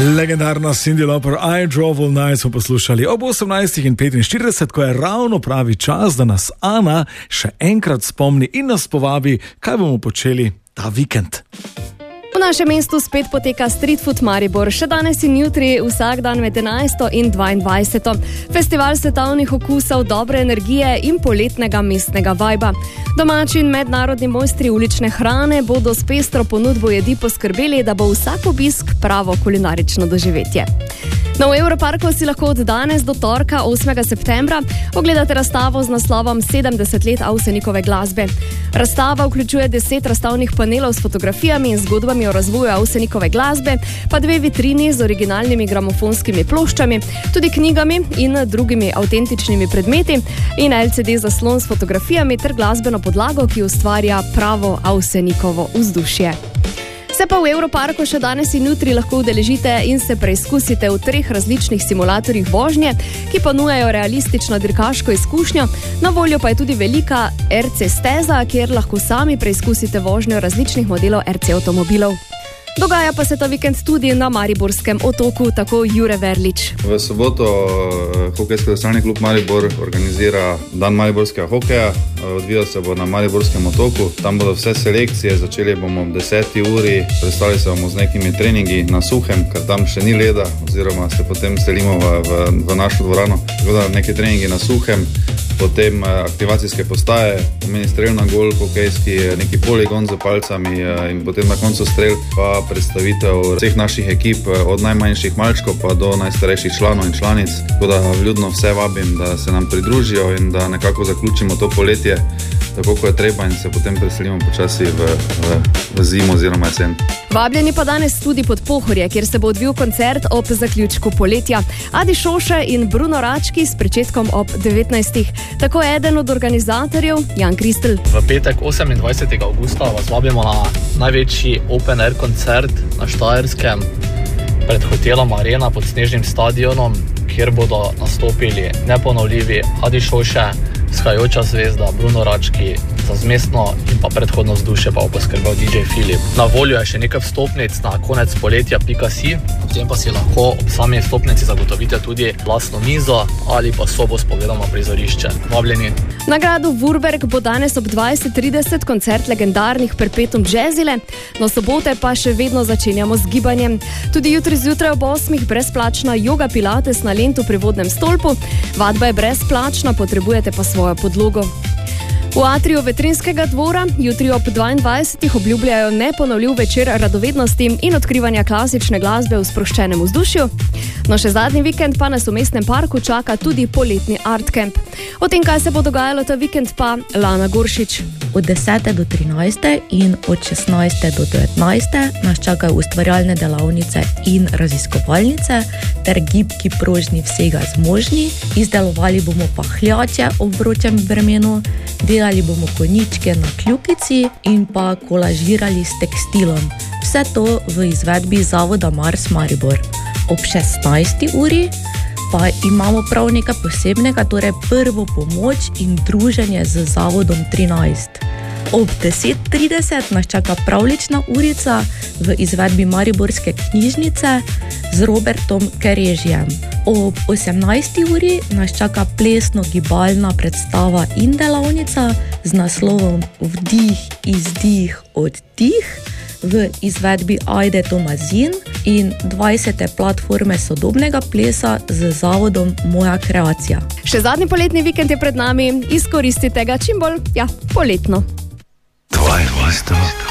Legendarna Cyndi Lauper, I Drove All Night smo poslušali ob 18:45, ko je ravno pravi čas, da nas Ana še enkrat spomni in nas povabi, kaj bomo počeli ta vikend. V našem mestu spet poteka Street Food Maribor, še danes in jutri, vsak dan med 11. in 22. Festival svetovnih okusov, dobre energije in poletnega mestnega vajba. Domači in mednarodni mojstri ulične hrane bodo s pestro ponudbo jedi poskrbeli, da bo vsak obisk pravo kulinarično doživetje. V Europarku si lahko od danes do torka 8. septembra ogledate razstavo z naslovom 70 let Avsenikove glasbe. Razstava vključuje 10 razstavnih panelov s fotografijami in zgodbami o razvoju Avsenikove glasbe, pa 2 vitrini z originalnimi gramofonskimi ploščami, tudi knjigami in drugimi avtentičnimi predmeti in LCD zaslon s fotografijami ter glasbeno podlago, ki ustvarja pravo Avsenikovo vzdušje. Se pa v Europarku še danes in jutri lahko udeležite in se preizkusite v 3 različnih simulatorjih vožnje, ki ponujajo realistično dirkaško izkušnjo. Na voljo pa je tudi velika RC steza, kjer lahko sami preizkusite vožnjo različnih modelov RC avtomobilov. Dogaja pa se ta vikend tudi na Mariborskem otoku, tako Jure Verlič. V soboto Hokejski deskalni klub Maribor organizira dan mariborskega hokeja. Odvija se bo na Mariborskem otoku. Tam bodo vse selekcije, začeli bomo ob 10. uri, predstavili se bomo z nekimi treningi na suhem, ker tam še ni leda, oziroma se potem selimo v našo dvorano. Tako da neki treningi na suhem, potem aktivacijske postaje, pomeni strel na gol, hokejski, neki poligon z palcami in potem na koncu strel, pa predstavitev vseh naših ekip, od najmanjših malčkov pa do najstarejših članov in članic. Tako da vljudno vse vabim, da se nam pridružijo in da nekako zaključimo to poletje tako, kot je treba, in se potem preselimo počasi v zimo oziroma jesen. Vabljeni pa danes tudi pod Pohorje, kjer se bo odvil koncert ob zaključku poletja. Adi Šoše in Bruno Rački s pričetkom ob 19. Tako eden od organizatorjev, Jan Kristel. V petek 28. augusta vas vabimo na največji open air koncert na Štajerskem pred hotelom Arena pod Snežnim stadionom, kjer bodo nastopili neponovljivi Adi Šoše, Vzhajajoča zvezda, Bruno Rački, za zmestno in pa predhodno vzdušje pa bo poskrbel DJ Filip. Na voljo je še nekaj vstopnic na konecpoletja.si, potem pa si lahko ob sami vstopnici zagotovite tudi lastno mizo ali pa sobo s pogledom na prizorišče. Vabljeni. Na gradu Vurberg bo danes ob 20:30 koncert legendarnih Perpetuum Jazzile, no sobote pa še vedno začenjamo z gibanjem. Tudi jutri zjutraj ob 8. brezplačna joga pilates na Lentu pri Vodnem stolpu. Vadba je brezplačna, potrebujete pa svojo podlogo. V atriju Vetrinskega dvora jutri ob 22. obljubljajo neponovljiv večer radovednosti in odkrivanja klasične glasbe v sproščenem vzdušju. No še zadnji vikend pa nas v mestnem parku čaka tudi poletni art camp. O tem, kaj se bo dogajalo ta vikend, pa Lana Goršič. Od 10. do 13. in od 16. do 19. nas čakajo ustvarjalne delavnice in raziskovalnice ter gibki prožni vsega zmožni. Izdelovali bomo pahljače ob vročem vremenu, delali bomo konjičke na kljukici in pa kolažirali s tekstilom. Vse to v izvedbi Zavoda Mars Maribor. Ob 16. uri pa imamo prav nekaj posebnega, torej prvo pomoč in druženje z Zavodom 13. Ob 10:30 nas čaka pravlična urica v izvedbi Mariborske knjižnice z Robertom Kerežjem. Ob 18. uri nas čaka plesno-gibalna predstava in delavnica z naslovom Vdih, izdih, oddih v izvedbi Ajde Tomazin in 20. platforme sodobnega plesa z Zavodom Moja kreacija. Še zadnji poletni vikend je pred nami, izkoristite ga čim bolj, poletno. 22.